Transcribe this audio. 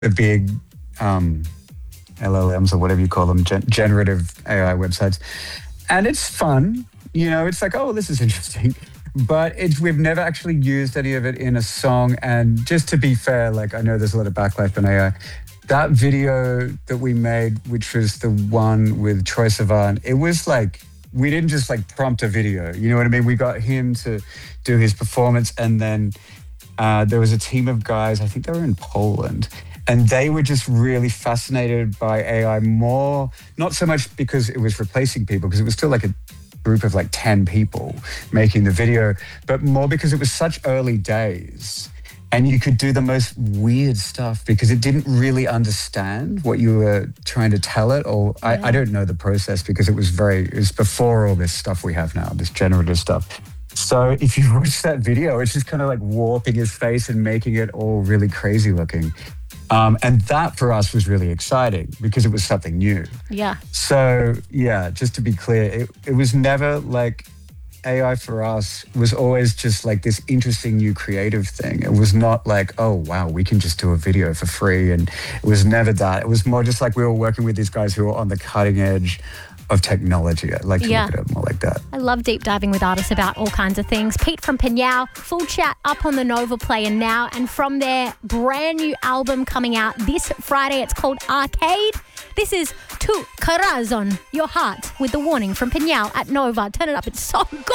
the big LLMs or whatever you call them, generative AI websites. And it's fun. It's like, oh, this is interesting. But we've never actually used any of it in a song. And just to be fair, like, I know there's a lot of backlash on AI. That video that we made, which was the one with Troye Sivan, it was like, we didn't just like prompt a video. You know what I mean? We got him to do his performance. And then there was a team of guys, I think they were in Poland. And they were just really fascinated by AI more, not so much because it was replacing people, because it was still like a group of like 10 people making the video, but more because it was such early days and you could do the most weird stuff because it didn't really understand what you were trying to tell it. Or I don't know the process because it was before all this stuff we have now, this generative stuff. So if you watch that video, it's just kind of like warping his face and making it all really crazy looking. And that for us was really exciting because it was something new. Yeah. So yeah, just to be clear, it was never like AI for us was always just like this interesting new creative thing. It was not like, oh, wow, we can just do a video for free. And it was never that. It was more just like we were working with these guys who were on the cutting edge of technology. I like to look at it more like that. I love deep diving with artists about all kinds of things. Pete from Pinyao, full chat up on the Nova Player now. And from their brand new album coming out this Friday, it's called Arcade. This is Tu Corazon, Your Heart, with the warning from Pinyao at Nova. Turn it up, it's so good.